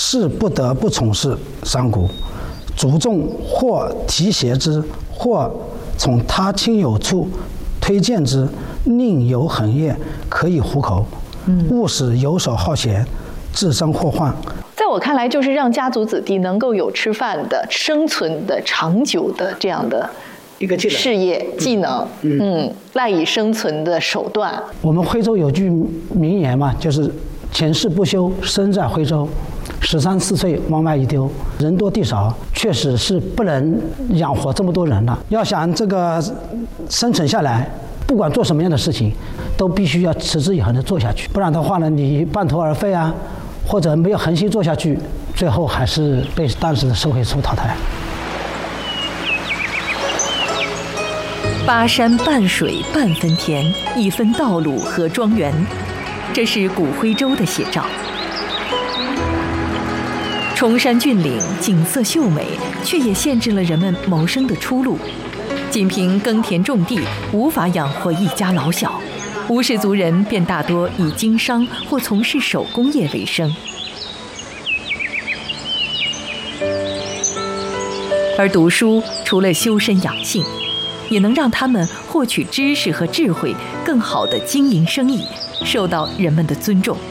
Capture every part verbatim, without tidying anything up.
士不得不从事商贾，族众或提携之，或从他亲友处推荐之，宁有恒业，可以糊口。勿使游手好闲，自生祸患。 在我看来，就是让家族子弟能够有吃饭的、生存的、长久的这样的一个事业技能，嗯，嗯赖以生存的手段。 我们徽州有句名言嘛，就是前世不修，身在徽州，十三四岁往外一丢。人多地少，确实是不能养活这么多人了。要想这个生存下来，不管做什么样的事情，都必须要持之以恒地做下去，不然的话呢，你半途而废啊，或者没有恒心做下去，最后还是被当时的社会所淘汰。 八山半水半分田，一分道路和庄园，这是古徽州的写照。崇山峻岭，景色秀美，却也限制了人们谋生的出路。仅凭耕田种地，无法养活一家老小。吴氏族人便大多以经商或从事手工业为生，而读书除了修身养性，也能让他们获取知识和智慧，更好地经营生意，受到人们的尊重。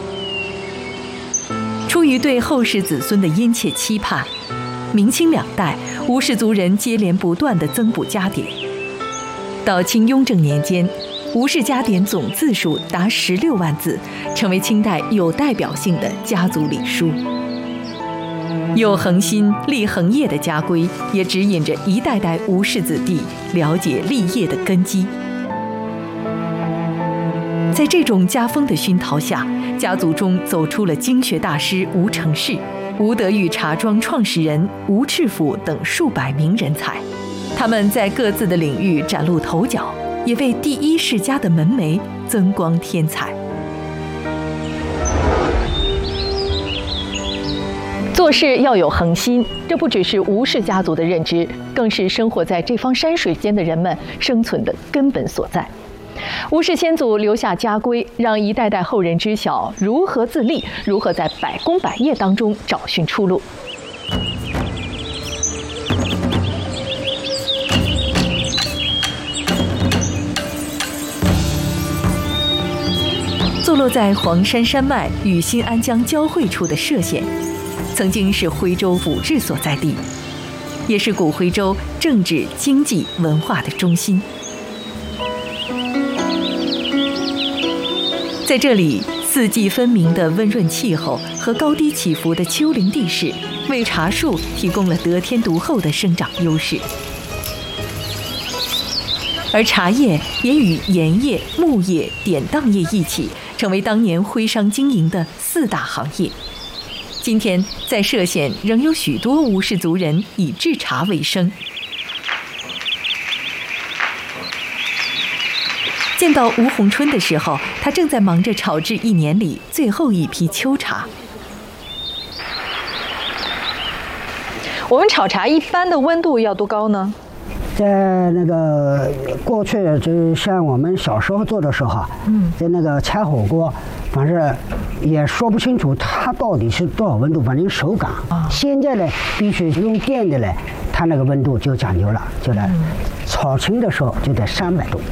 出于对后世子孙的殷切期盼，明清两代，吴氏族人接连不断地增补家典。到清雍正年间，吴氏家典总字数达十六万字，成为清代有代表性的家族礼书。有恒心立恒业的家规，也指引着一代代吴氏子弟了解立业的根基。在这种家风的熏陶下，家族中走出了经学大师吴承仕、吴德裕茶庄创始人吴赤甫等数百名人才。他们在各自的领域崭露头角，也为第一世家的门楣增光添彩。 做事要有恒心，这不只是吴氏家族的认知，更是生活在这方山水间的人们生存的根本所在。吴氏先祖留下家规，让一代代后人知晓如何自立，如何在百工百业当中找寻出路。 坐落在黄山山脉与新安江交汇处的歙县，曾经是徽州府治所在地，也是古徽州政治、经济、文化的中心。在这里，四季分明的温润气候和高低起伏的丘陵地势，为茶树提供了得天独厚的生长优势。而茶叶也与盐业、木业、典当业一起，成为当年徽商经营的四大行业。今天，在歙县仍有许多吴氏族人以制茶为生。见到吴洪春的时候，他正在忙着炒制一年里最后一批秋茶。 我们炒茶一般的温度要多高呢？ 在那个过去，就像我们小时候做的时候，嗯，在那个柴火锅，反正也说不清楚它到底是多少温度，反正手感。啊、现在呢，必须用电的呢，它那个温度就讲究了，就来、嗯、炒青的时候就得三百度。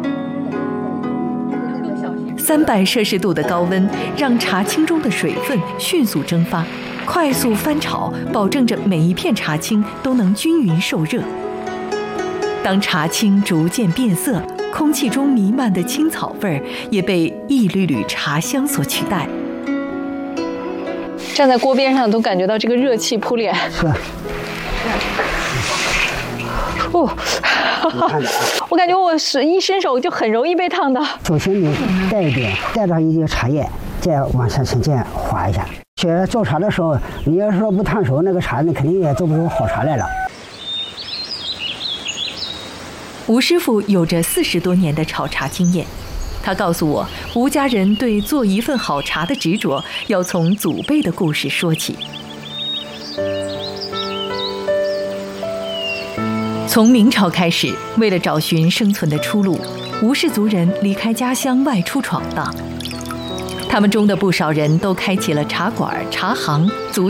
三百摄氏度的高温，让茶青中的水分迅速蒸发，快速翻炒，保证着每一片茶青都能均匀受热。当茶青逐渐变色，空气中弥漫的青草味儿也被一缕缕茶香所取代。 站在锅边上都感觉到这个热气扑脸。 是。 哦，我感觉我是一伸手就很容易被烫到。 首先你带一点，带上一些茶叶，再往上先这样划一下。学做茶的时候，你要是说不烫熟，那个茶你肯定也做不出好茶来了。 吴师傅有着四十多年的炒茶经验，他告诉我，吴家人对做一份好茶的执着，要从祖辈的故事说起。从明朝开始，为了找寻生存的出路，吴氏族人离开家乡外出闯荡。他们中的不少人都开起了茶馆、茶行，足